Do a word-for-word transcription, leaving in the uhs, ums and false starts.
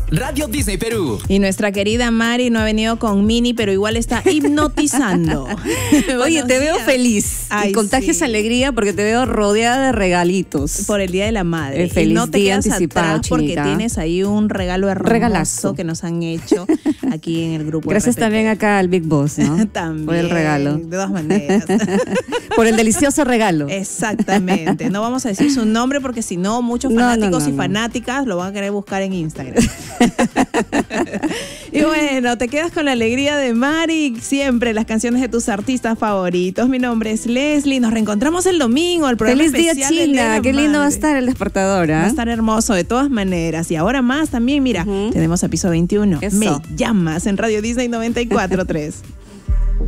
Radio Disney Perú. Y nuestra querida Mari no ha venido con Mini, pero igual está hipnotizando. Oye, te veo feliz. Ay, y contagias sí. alegría porque te veo rodeada de regalitos. Por el Día de la Madre. Eh, feliz y no te día quedas anticipado, atrás porque Chinita. tienes ahí un regalo hermoso Regalazo. que nos han hecho aquí en el grupo. Gracias R P P. también acá al Big Boss, ¿no? También. Por el regalo. De todas maneras. Por el delicioso regalo. Exactamente. No vamos a decir su nombre porque si no, muchos No, no, fanáticos no, y no. fanáticas lo van a querer buscar en Instagram. Y bueno, te quedas con la alegría de Mari, siempre las canciones de tus artistas favoritos. Mi nombre es Leslie, nos reencontramos el domingo, el programa Feliz día, especial del Día de China. la Qué lindo va a Madre. estar el despertador, Va a ¿ah? estar hermoso de todas maneras. Y ahora más también, mira, Ujú. tenemos a piso veintiuno. Eso. Me llamas en Radio Disney noventa y cuatro punto tres.